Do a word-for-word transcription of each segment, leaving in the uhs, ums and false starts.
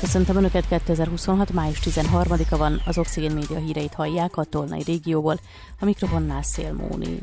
Köszöntöm Önöket, kétezer-huszonhat. május tizenharmadika van, az Oxigén Média híreit hallják a Tolnai régióból, a mikrofonnál Szél Móni.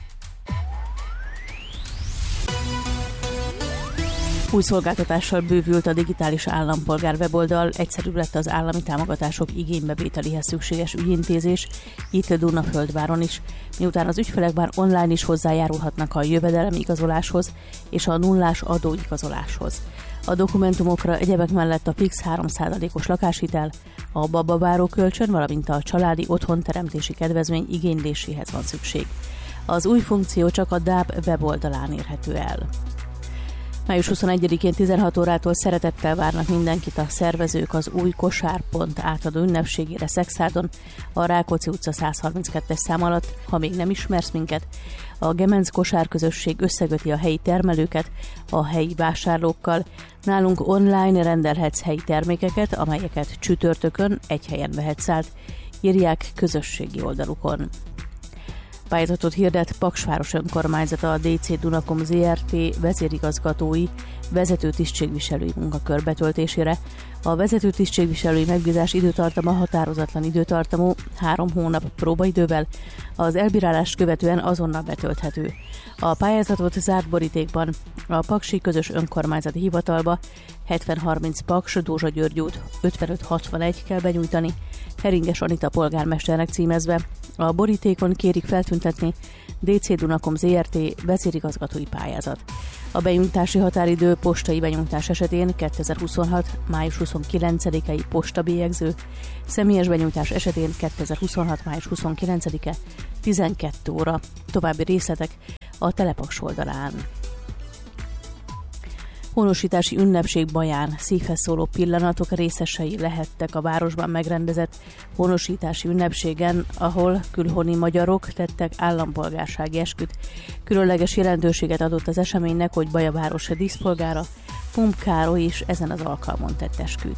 Új szolgáltatással bővült a digitális állampolgár weboldal, egyszerűbb lett az állami támogatások igénybevételéhez szükséges ügyintézés, itt Dunafürdváron is, miután az ügyfelek már online is hozzájárulhatnak a jövedelem igazoláshoz és a nullás adóigazoláshoz. A dokumentumokra egyebek mellett a fix három százalékos lakáshitel, a babaváró kölcsön, valamint a családi otthonteremtési kedvezmény igényléséhez van szükség. Az új funkció csak a dé á bé weboldalán érhető el. május huszonegyedikén tizenhat órától szeretettel várnak mindenkit a szervezők az új kosárpont átadó ünnepségére Szexárdon, a Rákóczi utca száz harminckettes szám alatt. Ha még nem ismersz minket, a Gemenc kosárközösség összeköti a helyi termelőket a helyi vásárlókkal. Nálunk online rendelhetsz helyi termékeket, amelyeket csütörtökön egy helyen vehetsz át, írják közösségi oldalukon. Pályázatot hirdet Paksváros önkormányzata a dé cé Dunakom zé er té vezérigazgatói vezető tisztségviselői munkakör betöltésére. A vezető tisztségviselői megbízás időtartama határozatlan időtartamú, három hónap próbaidővel, az elbírálást követően azonnal betölthető. A pályázatot zárt borítékban a Paksi Közös Önkormányzati Hivatalba hetven harminc Paks, Dózsa György út ötvenöt hatvanegy kell benyújtani, Heringes Anita polgármesternek címezve. A borítékon kérik feltüntetni dé cé Dunakom zé er té vezérigazgatói pályázat. A benyújtási határidő postai benyújtás esetén kétezer-huszonhat. május huszonkilencedikei postabélyegző, személyes benyújtás esetén kétezer-huszonhat. május huszonkilencedike tizenkét óra. További részletek a Telepaks oldalán. Honosítási ünnepség Baján szívhez szóló pillanatok részesei lehettek a városban megrendezett honosítási ünnepségen, ahol külhoni magyarok tettek állampolgársági esküt. Különleges jelentőséget adott az eseménynek, hogy Baja városa díszpolgára, Pump Károly is ezen az alkalmon tett esküt.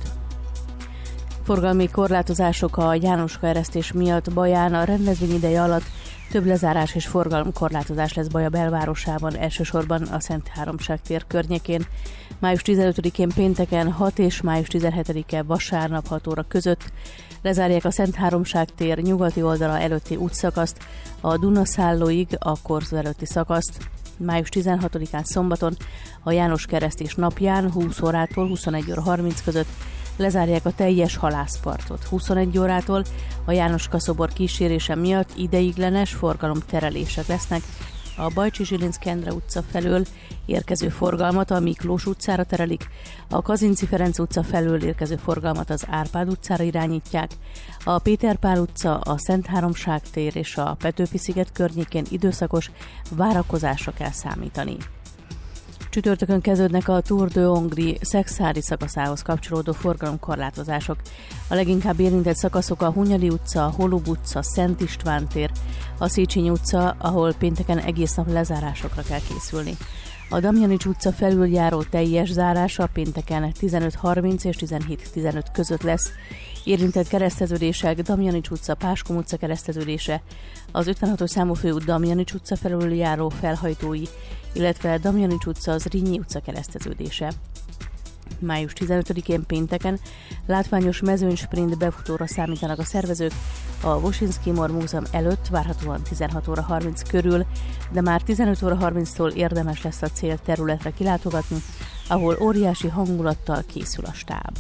Forgalmi korlátozások a Jánoska eresztés miatt Baján. A rendezvény ideje alatt több lezárás és forgalomkorlátozás lesz Baja belvárosában, elsősorban a Szent Háromság tér környékén. május tizenötödikén pénteken hat és május tizenhetedike vasárnap hat óra között lezárják a Szent Háromság tér nyugati oldala előtti útszakaszt, a Dunaszállóig a Korzo előtti szakaszt. május tizenhatodikán szombaton a János keresztés napján húsz órától huszonegy óra harminc között lezárják a teljes halászpartot. huszonegy órától a Jánoska szobor kísérése miatt ideiglenes forgalomterelések lesznek. A Bajcsi-Zsilinszky-Endre utca felől érkező forgalmat a Miklós utcára terelik, a Kazinczy Ferenc utca felől érkező forgalmat az Árpád utcára irányítják, a Péter Pál utca, a Szent Háromság tér és a Petőfi-sziget környékén időszakos várakozásra kell számítani. Csütörtökön kezdődnek a Tour de Hongrie szexárdi szakaszához kapcsolódó forgalomkorlátozások. A leginkább érintett szakaszok a Hunyadi utca, a Holub utca, Szent István tér, a Széchenyi utca, ahol pénteken egész nap lezárásokra kell készülni. A Damjanics utca felüljáró teljes zárása pénteken tizenöt harminc és tizenhét tizenöt között lesz. Érintett kereszteződések: Damjanics utca, Páskom utca kereszteződése, az ötvenhatos számú főút Damjanics utca felüljáró felhajtói, illetve Damjanics utca, az Rínyi utca kereszteződése. május tizenötödikén pénteken látványos mezőnysprint befutóra számítanak a szervezők a Wosinski Mor Múzeum előtt, várhatóan tizenhat óra harminc körül, de már tizenöt óra harminctól érdemes lesz a célterületre kilátogatni, ahol óriási hangulattal készül a stáb.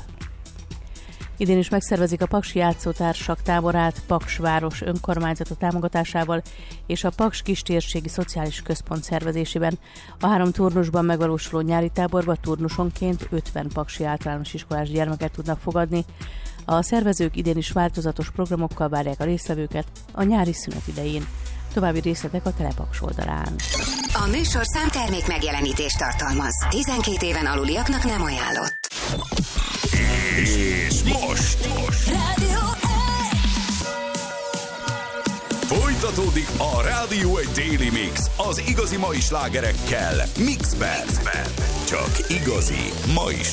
Idén is megszervezik a Paksi Játszótársak táborát Paksváros önkormányzata támogatásával és a Paks Kistérségi Szociális Központ szervezésében. A három turnusban megvalósuló nyári táborba turnusonként ötven paksi általános iskolás gyermeket tudnak fogadni. A szervezők idén is változatos programokkal várják a résztvevőket a nyári szünet idején. További részletek a Telepaks oldalán. A műsorszám termék megjelenítést tartalmaz. tizenkét éven aluliaknak nem ajánlott. És most, most. Rádió folytatódik a Rádió egy Daily Mix az igazi mai slágerekkel. Mixben. Mixben. Csak igazi mai slágerek.